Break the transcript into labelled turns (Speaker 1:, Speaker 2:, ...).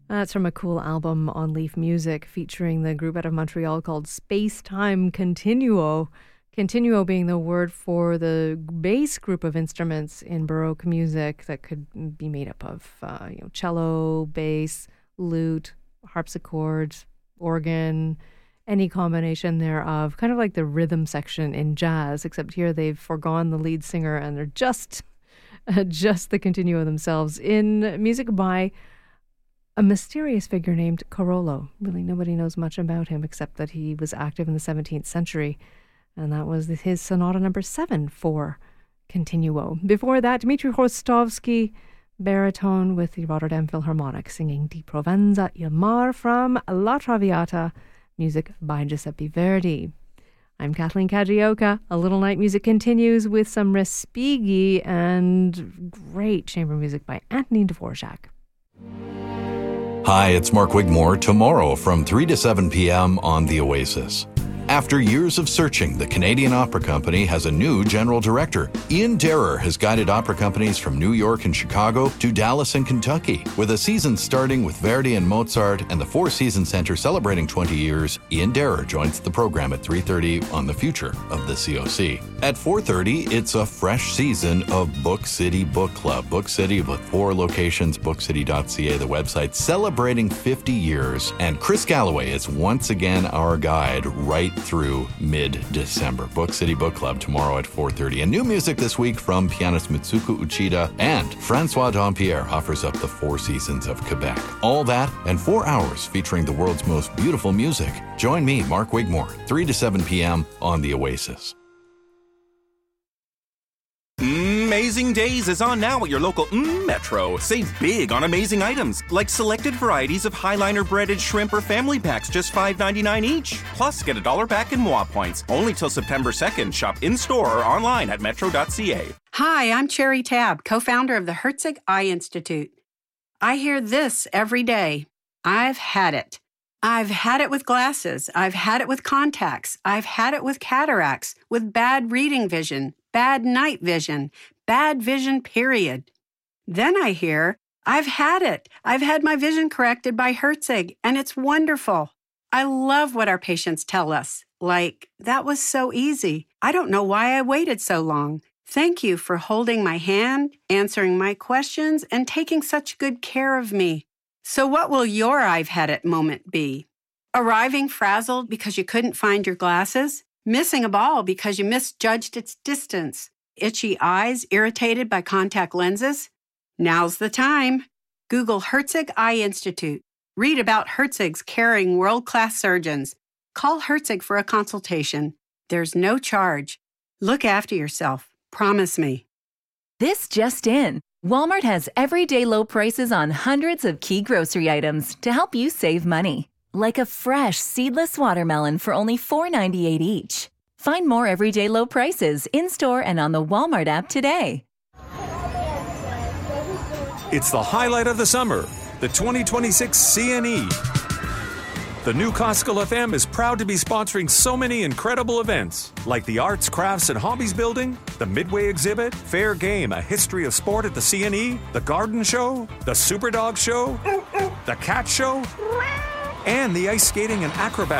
Speaker 1: That's from a cool album on Leaf Music featuring the group out of Montreal called Space Time Continuo. Continuo being the word for the bass group of instruments in Baroque music that could be made up of cello, bass, lute, harpsichord, organ, any combination thereof. Kind of like the rhythm section in jazz, except here they've forgone the lead singer and they're just the continuo themselves in music by a mysterious figure named Carollo. Really, nobody knows much about him except that he was active in the 17th century. And that was his Sonata number 7 for Continuo. Before that, Dmitri Khostovsky, baritone with the Rotterdam Philharmonic, singing Di Provenza il Mar from La Traviata, music by Giuseppe Verdi. I'm Kathleen Kajioka. A Little Night Music continues with some Respighi and great chamber music by Antonin Dvorak.
Speaker 2: Hi, it's Mark Wigmore. Tomorrow from 3 to 7 p.m. on The Oasis. After years of searching, the Canadian Opera Company has a new general director. Ian Derer has guided opera companies from New York and Chicago to Dallas and Kentucky. With a season starting with Verdi and Mozart and the Four Seasons Center celebrating 20 years, Ian Derer joins the program at 3:30 on the future of the COC. At 4:30, it's a fresh season of Book City Book Club. Book City with 4 locations, bookcity.ca, the website, celebrating 50 years. And Chris Galloway is once again our guide right through mid-December. Book City Book Club tomorrow at 4:30. And new music this week from pianist Mitsuko Uchida, and Francois Dampierre offers up the Four Seasons of Quebec. All that and 4 hours featuring the world's most beautiful music. Join me, Mark Wigmore, 3 to 7 p.m. on The Oasis.
Speaker 3: Amazing Days is on now at your local Metro. Save big on amazing items, like selected varieties of Highliner breaded shrimp or family packs, just $5.99 each. Plus, get $1 back in MOA points. Only till September 2nd. Shop in-store or online at metro.ca.
Speaker 4: Hi, I'm Cherry Tabb, co-founder of the Herzig Eye Institute. I hear this every day. I've had it. I've had it with glasses. I've had it with contacts. I've had it with cataracts, with bad reading vision, bad night vision, bad vision, period. Then I hear, I've had it. I've had my vision corrected by Herzig, and it's wonderful. I love what our patients tell us. Like, that was so easy. I don't know why I waited so long. Thank you for holding my hand, answering my questions, and taking such good care of me. So what will your I've had it moment be? Arriving frazzled because you couldn't find your glasses? Missing a ball because you misjudged its distance? Itchy eyes irritated by contact lenses? Now's the time. Google Herzig Eye Institute. Read about Herzig's caring world-class surgeons. Call Herzig for a consultation. There's no charge. Look after yourself. Promise me.
Speaker 5: This just in. Walmart has everyday low prices on hundreds of key grocery items to help you save money. Like a fresh seedless watermelon for only $4.98 each. Find more everyday low prices in-store and on the Walmart app today.
Speaker 6: It's the highlight of the summer, the 2026 CNE. The new Costco FM is proud to be sponsoring so many incredible events, like the Arts, Crafts, and Hobbies Building, the Midway Exhibit, Fair Game, a history of sport at the CNE, the Garden Show, the Superdog Show, the Cat Show, and the Ice Skating and Acrobat